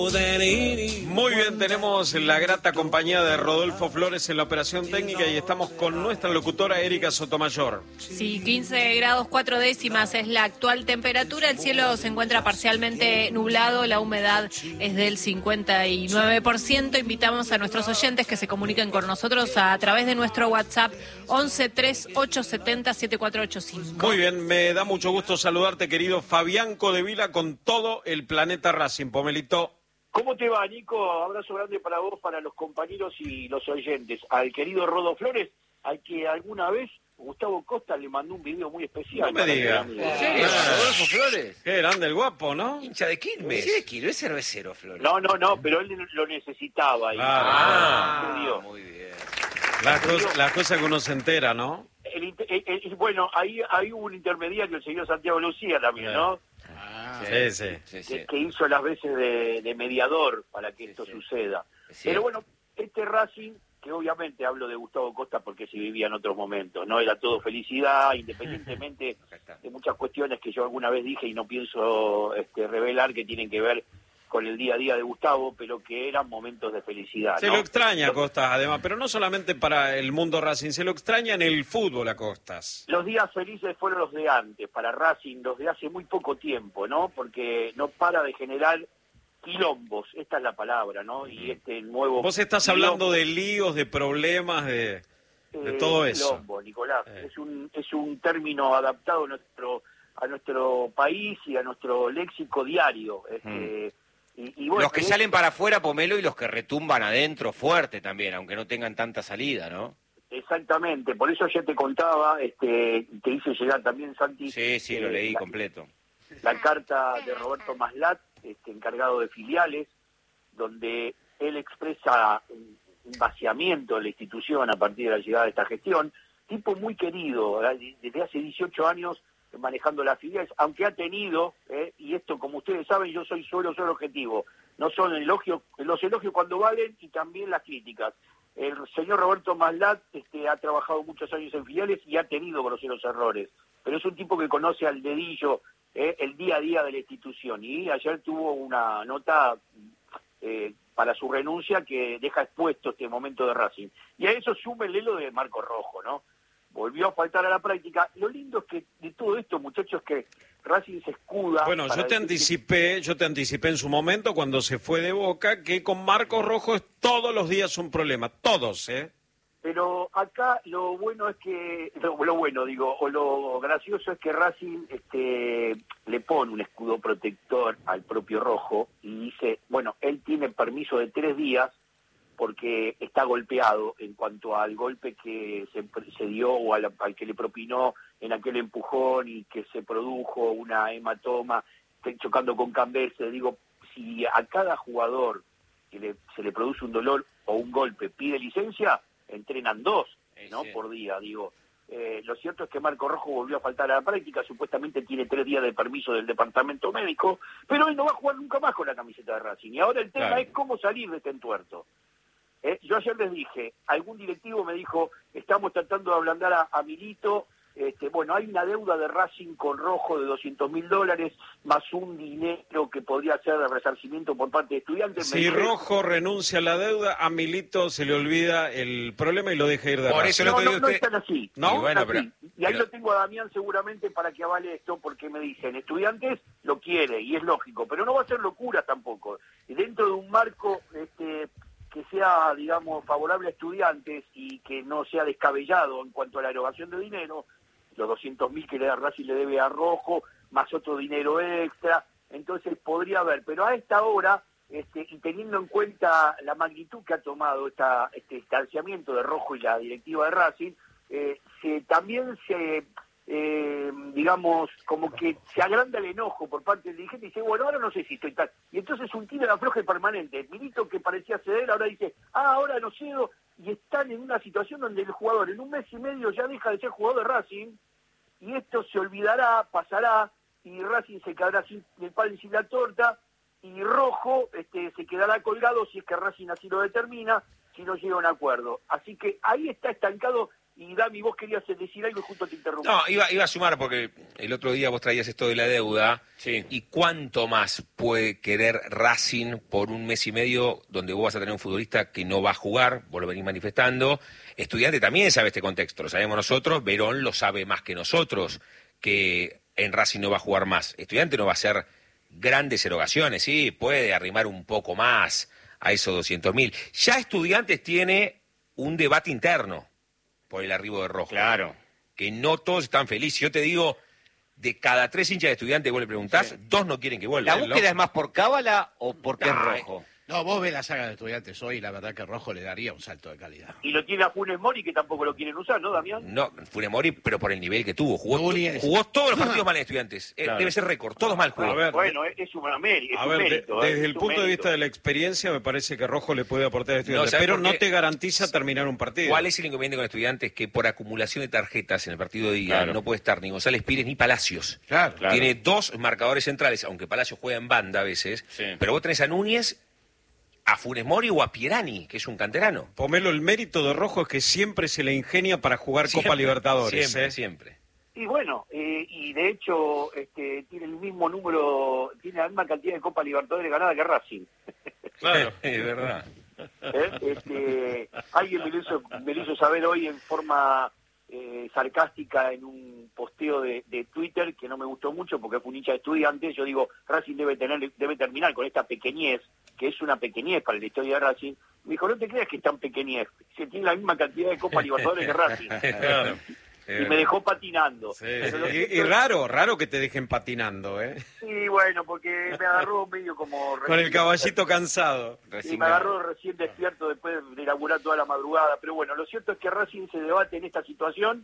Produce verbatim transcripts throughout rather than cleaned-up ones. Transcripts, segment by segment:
Muy bien, tenemos la grata compañía de Rodolfo Flores en la operación técnica y estamos con nuestra locutora Erika Sotomayor. Sí, quince grados cuatro décimas es la actual temperatura, el cielo se encuentra parcialmente nublado, la humedad es del cincuenta y nueve por ciento. Invitamos a nuestros oyentes que se comuniquen con nosotros a, a través de nuestro WhatsApp once tres ocho setenta siete cuatro ocho cinco. Muy bien, me da mucho gusto saludarte, querido Fabián Codevila, con todo el planeta Racing. Pomelito. ¿Cómo te va, Nico? Abrazo grande para vos, para los compañeros y los oyentes. Al querido Rodo Flores, al que alguna vez Gustavo Costa le mandó un video muy especial. No me digas. ¿En serio? Ah, ¿Rodolfo Flores? Qué grande el guapo, ¿no? Hincha de Quilmes. Sí, de Quilmes, es cervecero, Flores. No, no, no, pero él lo necesitaba. Ah, ah, ah muy bien. Las cosas la cosa que uno se entera, ¿no? El, el, el, bueno, ahí, ahí hubo un intermediario, el señor Santiago Lucía también, ¿no? Ah, sí, sí. Que, sí, sí. que hizo las veces de, de mediador para que esto sí, suceda. sí. Pero bueno, este Racing, que obviamente hablo de Gustavo Costa porque se vivía en otros momentos, no era todo felicidad, independientemente de muchas cuestiones que yo alguna vez dije y no pienso este, revelar que tienen que ver con el día a día de Gustavo, pero que eran momentos de felicidad. Se ¿no? lo extraña a Costas, además, pero no solamente para el mundo Racing, se lo extraña en el fútbol a Costas. Los días felices fueron los de antes, para Racing, los de hace muy poco tiempo, ¿no? Porque no para de generar quilombos, esta es la palabra, ¿no? Y este nuevo... Vos estás quilombo, hablando de líos, de problemas, de, de eh, todo eso. Quilombo, Nicolás, Eh. es un es un término adaptado a nuestro a nuestro país y a nuestro léxico diario. Este, Mm. y, y bueno, Los que es, salen para afuera, Pomelo, y los que retumban adentro fuerte también, aunque no tengan tanta salida, ¿no? Exactamente, por eso ya te contaba, este, te hice llegar también, Santi. Sí, sí, lo eh, leí la, completo. La carta de Roberto Maslat, este, encargado de filiales, donde él expresa un, un vaciamiento de la institución a partir de la llegada de esta gestión, tipo muy querido, ¿verdad? Desde hace dieciocho años manejando las filiales, aunque ha tenido, eh, y esto como ustedes saben, yo soy solo, solo objetivo, no son elogios, los elogios cuando valen y también las críticas. El señor Roberto Maslat este, ha trabajado muchos años en filiales y ha tenido groseros errores, pero es un tipo que conoce al dedillo eh, el día a día de la institución, y ayer tuvo una nota eh, para su renuncia que deja expuesto este momento de Racing. Y a eso súmele lo de Marco Rojo, ¿no? Volvió a faltar a la práctica. Lo lindo es que de todo esto, muchachos, que Racing se escuda... Bueno, yo te anticipé, que... yo te anticipé en su momento cuando se fue de Boca que con Marcos Rojo es todos los días un problema, todos, ¿eh? Pero acá lo bueno es que, lo, lo bueno digo, o lo gracioso es que Racing este, le pone un escudo protector al propio Rojo y dice, bueno, él tiene permiso de tres días porque está golpeado en cuanto al golpe que se, se dio o al, al que le propinó en aquel empujón y que se produjo una hematoma chocando con Cambese. Digo, si a cada jugador que le, se le produce un dolor o un golpe pide licencia, entrenan dos, ¿no? Por día, digo. Eh, lo cierto es que Marco Rojo volvió a faltar a la práctica, supuestamente tiene tres días de permiso del departamento médico, pero él no va a jugar nunca más con la camiseta de Racing. Y ahora el tema Claro. es cómo salir de este entuerto. Eh, yo ayer les dije, algún directivo me dijo, estamos tratando de ablandar a, a Milito, este, bueno, hay una deuda de Racing con Rojo de doscientos mil dólares, más un dinero que podría ser de resarcimiento por parte de estudiantes. Si Rojo renuncia a la deuda, a Milito se le olvida el problema y lo deja ir de Por Racing. eso No, lo que no, digo no usted- es tan así. ¿No? No Y bueno, es así. pero- y ahí pero- lo tengo a Damián seguramente para que avale esto, porque me dicen, estudiantes lo quiere, y es lógico, pero no va a ser locura tampoco. Y dentro de un marco este, que sea, digamos, favorable a estudiantes y que no sea descabellado en cuanto a la erogación de dinero, los doscientos mil que le da Racing le debe a Rojo, más otro dinero extra, entonces podría haber, pero a esta hora, este, y teniendo en cuenta la magnitud que ha tomado esta, este distanciamiento de Rojo y la directiva de Racing, eh, se, también se, eh, digamos, como que se agranda el enojo por parte del dirigente y dice, bueno, ahora no sé si estoy tal. Y entonces un tiro de afloje permanente. El Milito que parecía ceder, ahora dice, ah, ahora no cedo, y están en una situación donde el jugador en un mes y medio ya deja de ser jugador de Racing, y esto se olvidará, pasará, y Racing se quedará sin el pan y sin la torta, y Rojo este, se quedará colgado si es que Racing así lo determina, si no llega a un acuerdo. Así que ahí está estancado, Y Dami, vos querías decir algo y justo te interrumpí. No, iba, iba a sumar porque el otro día vos traías esto de la deuda. Sí. ¿Y cuánto más puede querer Racing por un mes y medio donde vos vas a tener un futbolista que no va a jugar? Vos lo venís manifestando. Estudiante también sabe este contexto, lo sabemos nosotros. Verón lo sabe más que nosotros, que en Racing no va a jugar más. Estudiante no va a hacer grandes erogaciones, sí, puede arrimar un poco más a esos doscientos mil. Ya Estudiantes tiene un debate interno por el arribo de Rojo. Claro. Que no todos están felices. Yo te digo, de cada tres hinchas de Estudiantes vos le preguntás, Sí. dos no quieren que vuelva. ¿La búsqueda es más por cábala o porque es Ay. Rojo? No, vos ves la saga de Estudiantes hoy y la verdad que Rojo le daría un salto de calidad. Y lo tiene a Funes Mori, que tampoco lo quieren usar, ¿no, Damián? No, Funemori, pero por el nivel que tuvo. Jugó, Núñez. jugó todos los partidos mal en Estudiantes. Eh, Claro. Debe ser récord, todos mal jugó. A ver, Bueno, es, es un mérito. a ver, de- mérito, desde es el un punto de mérito. vista de la experiencia, me parece que Rojo le puede aportar a Estudiantes, ¿sabes pero por no qué? te garantiza terminar un partido. ¿Cuál es el inconveniente con Estudiantes? Que por acumulación de tarjetas en el partido de día Claro. no puede estar ni González Pires ni Palacios. Claro. Claro. Tiene dos marcadores centrales, aunque Palacios juega en banda a veces, Sí. pero vos tenés a Núñez, a Funes Mori o a Pierani, que es un canterano. Pomelo, el mérito de Rojo es que siempre se le ingenia para jugar Copa Siempre, Libertadores. Siempre, ¿eh? siempre. Y bueno, eh, y de hecho este, tiene el mismo número, tiene la misma cantidad de Copa Libertadores ganada que Racing. Claro, es verdad. ¿Eh? Este, alguien me lo, hizo, me lo hizo saber hoy en forma eh, sarcástica en un posteo de, de Twitter que no me gustó mucho porque fue un hincha de Estudiantes. Yo digo, Racing debe tener debe terminar con esta pequeñez, que es una pequeñez para la historia de Racing. Me dijo, no te creas que es tan pequeñez, se tiene la misma cantidad de Copa Libertadores que Racing. Claro. Y me dejó patinando. Sí, Pero lo sí. cierto Y, y es- raro, raro que te dejen patinando, ¿eh? Sí, bueno, porque me agarró medio como... Con el caballito cansado. Y me Resignado. agarró recién despierto después de laburar toda la madrugada. Pero bueno, lo cierto es que Racing se debate en esta situación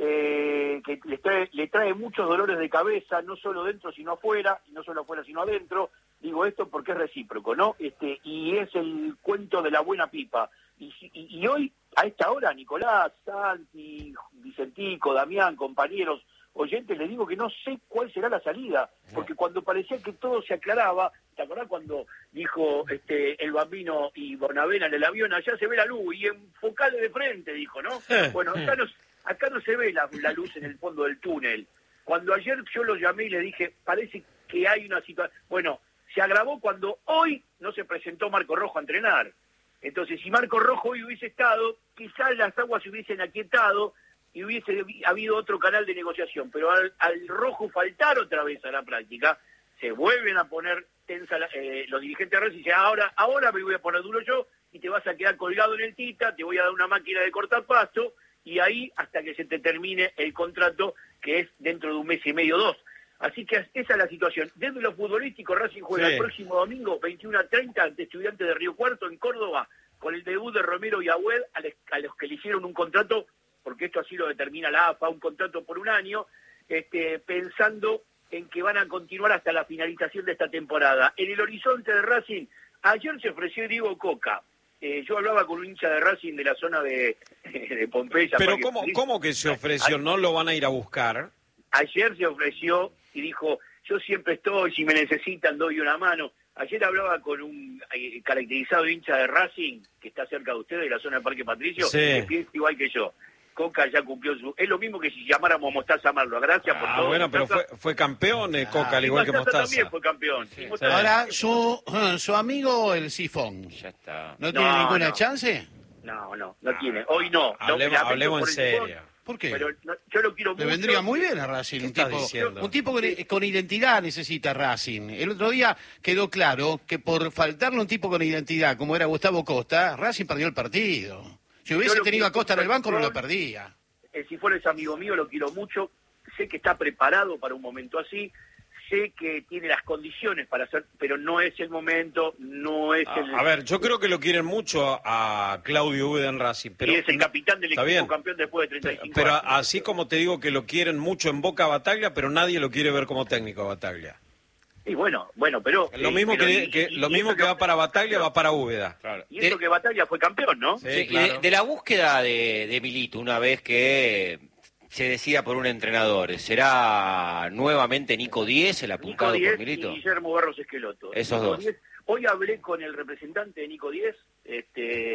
eh, que le trae, le trae muchos dolores de cabeza, no solo dentro sino afuera, y no solo afuera sino adentro. Digo esto porque es recíproco, ¿no? Este y es el cuento de la buena pipa. Y, y, y hoy, a esta hora, Nicolás, Santi, Vicentico, Damián, compañeros, oyentes, les digo que no sé cuál será la salida, porque cuando parecía que todo se aclaraba, ¿te acordás cuando dijo este el Bambino y Bonavena en el avión, allá se ve la luz, y enfocale de frente, dijo, ¿no? Bueno, acá no, acá no se ve la, la luz en el fondo del túnel. Cuando ayer yo lo llamé y le dije, parece que hay una situación... Bueno, se agravó cuando hoy no se presentó Marco Rojo a entrenar. Entonces, si Marco Rojo hoy hubiese estado, quizás las aguas se hubiesen aquietado y hubiese habido otro canal de negociación. Pero al, al Rojo faltar otra vez a la práctica, se vuelven a poner tensa la, eh, los dirigentes de Racing y dicen, ahora, ahora me voy a poner duro yo y te vas a quedar colgado en el tita, te voy a dar una máquina de cortar pasto y ahí hasta que se te termine el contrato, que es dentro de un mes y medio, dos. Así que esa es la situación. Desde lo futbolístico, Racing juega Sí. el próximo domingo, veintiuno a treinta, ante Estudiantes de Río Cuarto, en Córdoba, con el debut de Romero y Agüed, a, les- a los que le hicieron un contrato, porque esto así lo determina la A F A, un contrato por un año, este, pensando en que van a continuar hasta la finalización de esta temporada. En el horizonte de Racing, ayer se ofreció Diego Coca. Eh, yo hablaba con un hincha de Racing de la zona de, de Pompeya. Pero Parque ¿cómo, Feliz. ¿cómo que se ofreció? ¿No lo van a ir a buscar? Ayer se ofreció y dijo, yo siempre estoy, si me necesitan doy una mano. Ayer hablaba con un eh, caracterizado hincha de Racing, que está cerca de ustedes, de la zona del Parque Patricio, Sí. que piensa igual que yo. Coca ya cumplió su... Es lo mismo que si llamáramos Mostaza Marlo. Gracias por Ah, todo. bueno, pero Mostaza. fue, fue campeón eh, Coca, al Y igual que Mostaza Mostaza. también fue campeón. Y Mostaza- Ahora, su, su amigo el Sifón, Ya está. ¿no tiene No, ninguna no. chance? No, no, no tiene. Hoy no. No, Hablemos, lamento hablemos por en el Sifón, serio. ¿Por qué? Pero no, yo lo quiero Le mucho. vendría muy bien a Racing. ¿Qué Un estás tipo, diciendo? un tipo con, con identidad necesita Racing. El otro día quedó claro que por faltarle un tipo con identidad, como era Gustavo Costa, Racing perdió el partido. Si hubiese lo tenido a quiero Costa en el banco, no lo mucho. perdía. El Sifón es amigo mío, lo quiero mucho. Sé que está preparado para un momento así. Sé que tiene las condiciones para hacer, pero no es el momento, no es el... A, a ver, yo creo que lo quieren mucho a, a Claudio Ude en Racing, pero y es el capitán del está equipo bien. campeón después de treinta y cinco Pero años. así como te digo que lo quieren mucho en Boca a Bataglia, pero nadie lo quiere ver como técnico a Bataglia. Y bueno, bueno, pero... Lo eh, mismo pero que, y- que y- lo y mismo eso que va para Bataglia va para Úbeda. Claro. Y eso De- que Batalla fue campeón, ¿no? Sí, Sí, y claro. de, de la búsqueda de, de Milito, una vez que se decida por un entrenador, ¿será nuevamente Nico Díez el Nico apuntado Díez por Milito? y Guillermo Barros Esqueloto. Esos Nico dos. Díez. Hoy hablé con el representante de Nico Díez, este,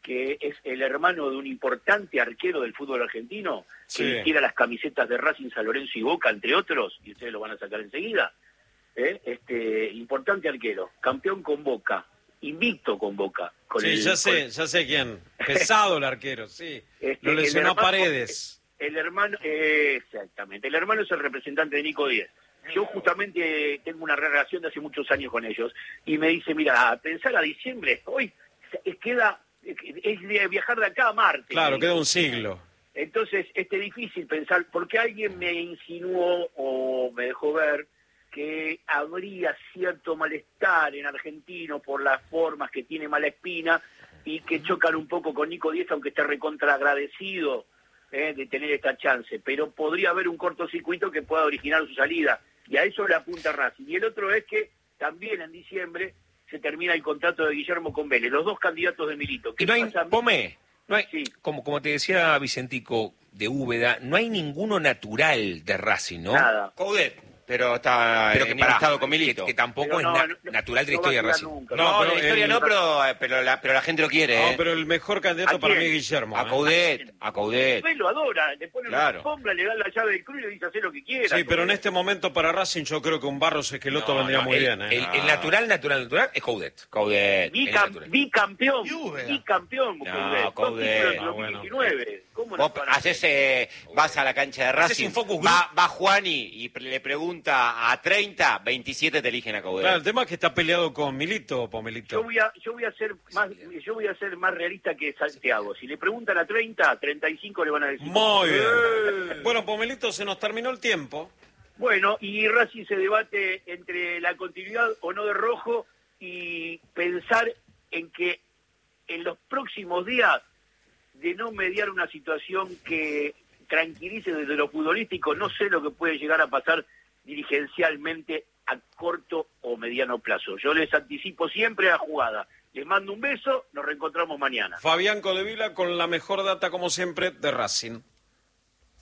que es el hermano de un importante arquero del fútbol argentino, que Sí. vistiera las camisetas de Racing, San Lorenzo y Boca, entre otros, y ustedes lo van a sacar enseguida. ¿eh? Este importante arquero, campeón con Boca, invicto con Boca. Con Sí, el, ya con- sé, ya sé quién. Pesado el arquero, sí. Este, Lo el lesionó a hermano- Paredes. El hermano, eh, exactamente, el hermano es el representante de Nico Díez. Yo justamente tengo una relación de hace muchos años con ellos y me dice, mira, a pensar a diciembre, hoy es- queda, es de viajar de acá a Marte. Claro, me queda dijo. un siglo. Entonces, este difícil pensar, porque alguien me insinuó o me dejó ver que habría cierto malestar en Argentino por las formas que tiene Malaspina y que chocan un poco con Nico Díez, aunque esté recontra agradecido eh, de tener esta chance, pero podría haber un cortocircuito que pueda originar su salida, y a eso le apunta Racing. Y el otro es que también en diciembre se termina el contrato de Guillermo con Vélez, los dos candidatos de Milito. ¿Qué Y no hay, pasa? Pome, no hay, Sí. como, como te decía Vicentico de Úbeda, no hay ninguno natural de Racing, ¿no? Nada. Coudet, pero está Pero que, en pará, estado con que, Milito. que tampoco Pero es no, na- no, natural de la no va a historia de llegar Racing. nunca. No, No, pero la historia el- no, pero, pero, la, pero la gente lo quiere. No, ¿eh? pero el mejor candidato ¿A para mí quién? es Guillermo. A ¿eh? Coudet, a Coudet. Él lo adora, le ponen Claro. una alfombra, le dan la llave del club y le dice hacer lo que quiera. Sí, pero en este momento para Racing yo creo que un Barros Esqueloto No, vendría no, muy el, bien. ¿eh? el- el natural, natural, natural es Coudet. Coudet. el Bicam- natural. bicampeón, Y Úbeda. bicampeón, No, Coudet. Dos Coudet. títulos en Ah, dos mil diecinueve. ¿Cómo no Vos van a haces, hacer? eh, vas a la cancha de Haces Racing, un focus group. va, va Juani y pre- le pregunta a treinta, veintisiete te eligen a Coudet. Claro, el tema es que está peleado con Milito, Pomelito. Yo voy a, yo voy a ser más, yo voy a ser más realista que Santiago. Si le preguntan a treinta, treinta y cinco le van a decir. Muy bien. "Eh". Bueno, Pomelito, se nos terminó el tiempo. Bueno, y Racing se debate entre la continuidad o no de Rojo y pensar en que en los próximos días, de no mediar una situación que tranquilice desde lo futbolístico, no sé lo que puede llegar a pasar dirigencialmente a corto o mediano plazo. Yo les anticipo siempre la jugada. Les mando un beso, nos reencontramos mañana. Fabián Codevila con la mejor data, como siempre, de Racing.